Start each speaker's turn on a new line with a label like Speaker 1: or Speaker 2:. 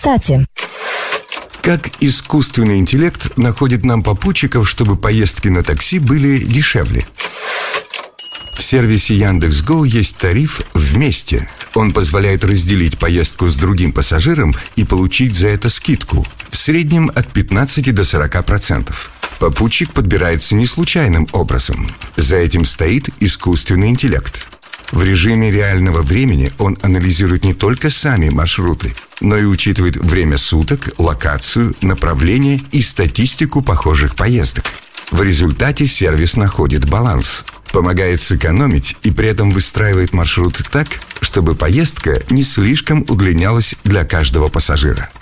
Speaker 1: кстати.
Speaker 2: Как искусственный интеллект находит нам попутчиков, чтобы поездки на такси были дешевле? В сервисе Яндекс.Го есть тариф «Вместе». Он позволяет разделить поездку с другим пассажиром и получить за это скидку. В среднем от 15 до 40%. Попутчик подбирается не случайным образом. За этим стоит искусственный интеллект. В режиме реального времени он анализирует не только сами маршруты, но и учитывает время суток, локацию, направление и статистику похожих поездок. В результате сервис находит баланс, помогает сэкономить и при этом выстраивает маршрут так, чтобы поездка не слишком удлинялась для каждого пассажира.